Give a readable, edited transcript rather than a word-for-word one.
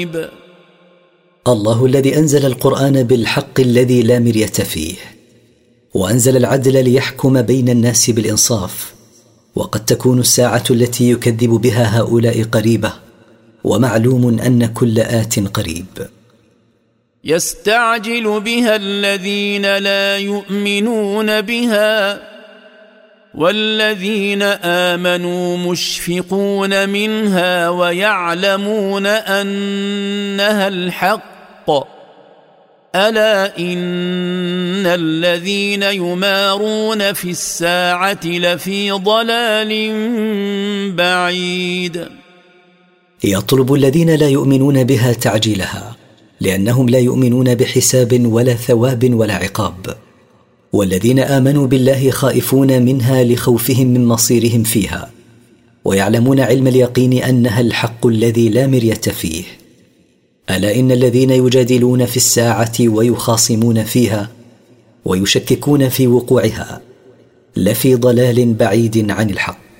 الله الذي أنزل القرآن بالحق الذي لا مرية فيه، وأنزل العدل ليحكم بين الناس بالإنصاف، وقد تكون الساعة التي يكذب بها هؤلاء قريبة، ومعلوم أن كل آت قريب. يستعجل بها الذين لا يؤمنون بها، والذين آمنوا مشفقون منها ويعلمون أنها الحق. ألا إن الذين يمارون في الساعة لفي ضلال بعيد. يطلب الذين لا يؤمنون بها تعجيلها، لأنهم لا يؤمنون بحساب ولا ثواب ولا عقاب، والذين آمنوا بالله خائفون منها لخوفهم من مصيرهم فيها، ويعلمون علم اليقين أنها الحق الذي لا مرية فيه. ألا إن الذين يجادلون في الساعة ويخاصمون فيها ويشككون في وقوعها لفي ضلال بعيد عن الحق.